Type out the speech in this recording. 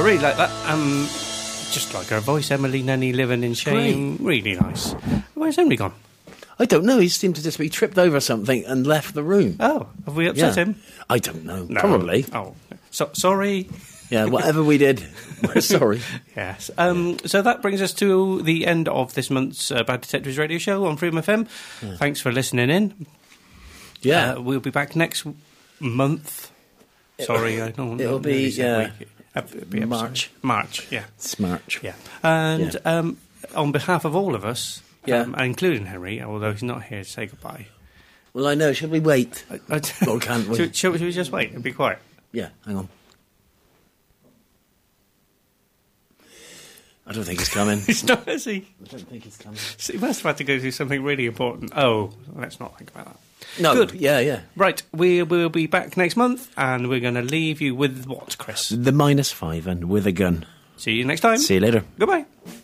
I really like that. Just like her voice, Emily Nenny living in shame. Great. Really nice. Where's Emily gone? I don't know. He seemed to just be tripped over something and left the room. Oh, have we upset him? I don't know. No. Probably. Oh, sorry. Yeah, whatever we did, we're sorry. Yes. So that brings us to the end of this month's Bad Detectives radio show on Freedom FM. Yeah. Thanks for listening in. Yeah. We'll be back next month. Sorry, I don't It'll be March. March, yeah. It's March. Yeah. And on behalf of all of us, including Henry, although he's not here to say goodbye. Well, I know. Should we wait? Or can't we? Should we just wait and be quiet? Yeah, hang on. I don't think he's coming. He's not, is he? I don't think he's coming. He must have had to go do something really important. Oh, let's not think about that. No, good. Yeah. Right, we will be back next month, and we're going to leave you with what, Chris? The -5 and with a gun. See you next time. See you later. Goodbye.